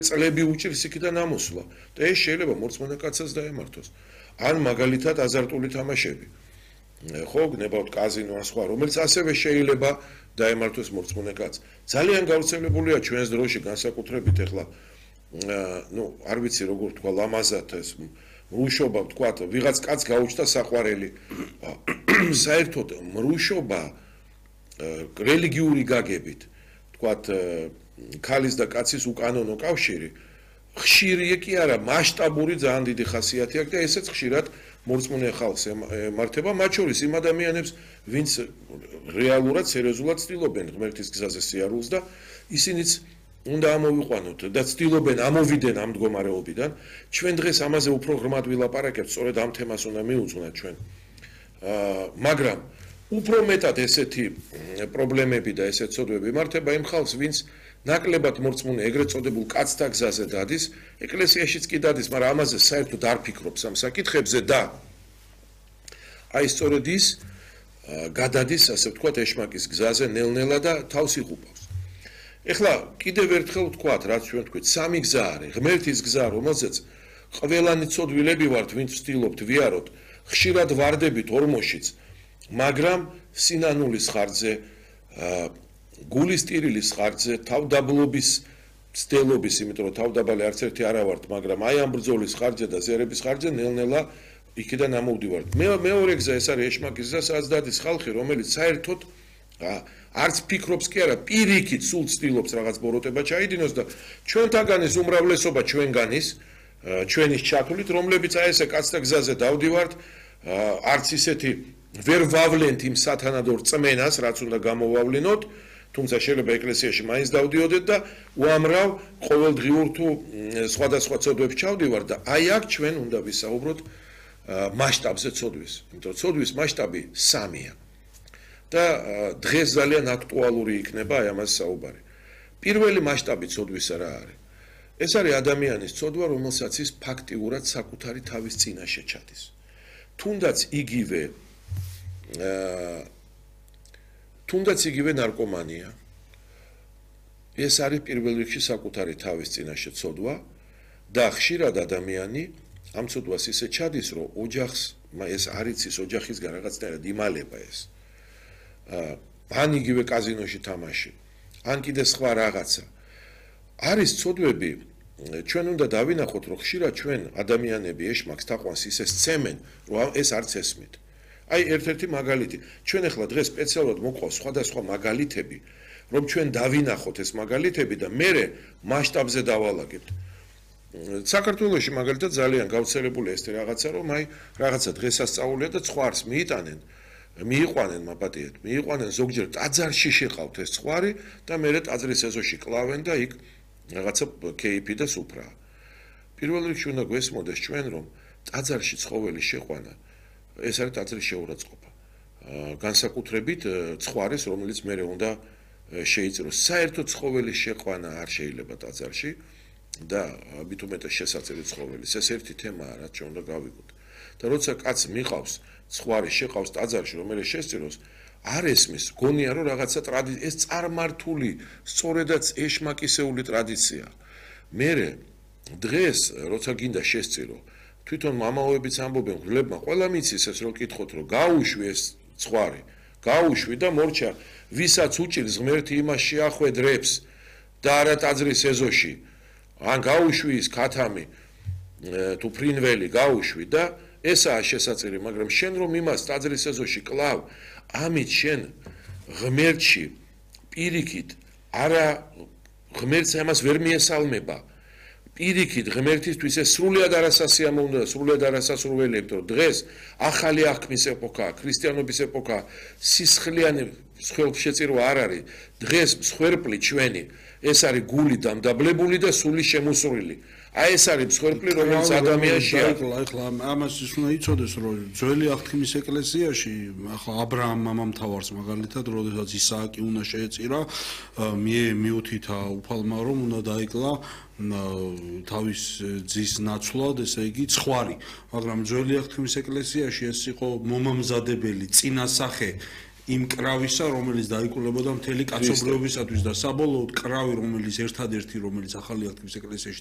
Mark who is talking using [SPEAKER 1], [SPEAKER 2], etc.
[SPEAKER 1] წლები უჭირს იქიდან ამოსვლა და ეს შეიძლება მორწმუნე კაცსაც დაემართოს. ან მაგალითად აზარტული თამაშები. ხო, გნებავთ კაზინო ან სხვა, რომელიც ასევე შეიძლება დაემართოს მორწმუნე კაცს. ძალიან გავრცელებულია ჩვენს დროში განსაკუთრებით ახლა არ ვიცი როგორ თქვა ლამაზად ეს მრუშობა თქვა ვიღაც კაცს გაუჩნდა საყვარელი. საერთოდ მრუშობა რელიგიური გაგებით თქვა ქალის და კაცის უკანონო კავშირი ხშირია კი არა მასშტაბური ძალიან დიდი ხასიათი აქვს და ესეც ხშირად მორწმუნე ხალხს ემართება მათ შორის იმ ადამიანებს ვინც რეალურად სერიოზულად ცდილობენ ღმერთის გზაზე სიარულს და ისინიც უნდა ამოვიყვანოთ და ცდილობენ ამოვიდენ ამ მდგომარეობიდან ჩვენ დღეს ამაზე უფრო ღრმად ვილაპარაკებთ სწორედ ამ თემას უნდა მიუძღვნათ ჩვენ მაგრამ უფრო მეტად ესეთი პრობლემები და ესეთ ცოდვები მართება იმ ხალხს ვინც ნაკლებად მორწმუნე ეგრეთ წოდებულ კაცთა გზაზე დადის ეკლესიაშიც კი დადის მაგრამ ამაზე საერთოდ არ ფიქრობს ამ საკითხებზე და აი სწორედ ის გადადის ასე ვთქვათ ეშმაკის გზაზე ნელ-ნელა და თავს იღუპავს ეხლა კიდევ ერთხელ ვთქვათ რაც ჩვენ თქვით სამი გზა არის ღმერთის გზა რომელზეც ყველანი ცოდვილები ვართ ვინც ვცდილობთ ვიაროთ ხშირად ვარდებით ორმოშიც მაგრამ სინანულის ხარჯზე გულის ტირილის ხარჯზე თავდაბლობის ცდელობის იმიტომ რომ თავდაბალი არც ერთი არა ვართ მაგრამ აი ამ ბრძოლის ხარჯზე და ზერების ხარჯზე ნელ-ნელა იქიდან ამოვდივართ მეორე გზა ეს არის ეშმაკის გზა სადაც დადის ხალხი რომელიც საერთოდ არც ფიქრობს კი არა პირიქით სულ ცდილობს რაღაც ბოროტება ჩაიდინოს და ჩვენთაგანის უმრავლესობა ჩვენგანის ჩვენის ჩათვლით რომლებიც აი ესე კაცთა გზაზე დავდივართ არც ისეთი ვერ ვავლენთ იმ სათანადო რწმენას რაც უნდა გამოვავლინოთ თუმცა შეიძლება ეკლესიაში მაინც დავდიოდეთ და უამრავ ყოველდღიურ თუ სხვადასხვა ცოდვებს ჩავდივარ და აი აქ ჩვენ უნდა ვისაუბროთ მასშტაბზე ცოდვის იმიტომ რომ ცოდვის მასშტაბი სამია და დღეს ძალიან აქტუალური იქნება აი ამას საუბარი პირველი მასშტაბი ცოდვისა რა არის ეს არის ადამიანის ცოდვა რომელსაც ის ფაქტიურად საკუთარი თავის წინაშე ჩადის თუნდაც იგივე ნარკომანია ეს არის პირველ რიგში საკუთარი თავის წინაშე ცოდვა და ხშირად ადამიანი ამ ცოდვას ისე ჩადის რომ ოჯახს ეს არ იცის ოჯახისგან რაღაცნაირად იმალება ეს ან იგივე კაზინოში თამაში ან კიდე სხვა რაღაცა არის ცოდვები ჩვენ უნდა დავინახოთ რომ ხშირად ჩვენ ადამიანები ეშმაკს თაყვანს ისე სცემენ რომ ეს არც ესმით აი ერთ-ერთი მაგალითი ჩვენ ახლა დღეს სპეციალურად მოყავს სხვადასხვა მაგალითები რომ ჩვენ დავინახოთ ეს მაგალითები და მერე მასშტაბზე დავალაგებთ საქართველოში მაგალითად ძალიან გავრცელებული ეს რაღაცა რომ აი რაღაცა დღესასწაულია და ცხვარს მიიყვანენ მაპატიეთ მიიყვანენ ზოგჯერ ტაძარში შეყავთ ეს ცხვარი და მერე ტაძრის ეზოში კლავენ და იქ რაღაცა კეიფი და სუფრა პირველ რიგში უნდა გვესმოდეს ჩვენ რომ ტაძარში ცხოველის შეყვანა ეს არის ტაძრის შეურაცხყოფა განსაკუთრებით ცხვარის რომელიც მერე უნდა შეიწიროს საერთო ცხოველის შეყვანა არ შეიძლება ტაძარში და მით უმეტეს შესაძლებელი ცხოველის ეს ერთი თემაა რაც ჩვენ უნდა გავიგოთ და როცა კაცს მიყავს ცხვარი შეყავს ტაძარში რომელიც შესწიროს არ ესმის გონია რომ რაღაცა ტრადიცია ეს წარმართული სწორედაც ეშმაკისეული ტრადიცია მერე დღეს როცა გინდა შესწირო თვითონ მამაოებიც ამბობენ ღლებმა ყველა მიცის ეს რომ კითხოთ რომ გაუშვი ეს ცხვარი გაუშვი და მორჩა ვისაც უჭირს ღმერთი იმას შეახვედრებს და არა ტაძრის ეზოში ან გაუშვი ის ქათამი თუ ფრინველი გაუშვი და ესაა შესაწირი მაგრამ შენ რომ იმას ტაძრის ეზოში კლავ ამით შენ ღმერთში პირიქით არა ღმერთს ამას ვერ მიესალმება პირიქით ღმერთისთვის ეს სრულიად არასასიამოვნო და სრულიად არასასურველი იმიტომ რომ დღეს ახალი აღქმის ეპოქაა ქრისტიანობის ეპოქაა სისხლიანი მსხვერპლშეწირვა არ არის დღეს მსხვერპლი ჩვენი ეს არის გული დამდაბლებული და სული შემოსურვილი აი ეს არის მსხვერპლი რომელიც ადამიანში
[SPEAKER 2] ახლა ამას ის უნდა იცოდეს რომ ძველი აღთქმის ეკლესიაში ახლა აბრაამ მამამთავარს მაგალითად როდესაც ისააკი უნდა შეეწირა მიუთითა უფალმა რომ უნდა დაიკლა თავის ძის ნაცვლად ესე იგი ცხვარი მაგრამ ძველი აღთქმის ეკლესიაში ეს იყო მომამზადებელი წინასახე იმ კრავისა, რომელიც დაიკულებოდა მთელი კაცობრიობისათვის და საბოლოოდ კრავი, რომელიც ერთადერთი, რომელიც ახალი აღთქმის ეკლესიაში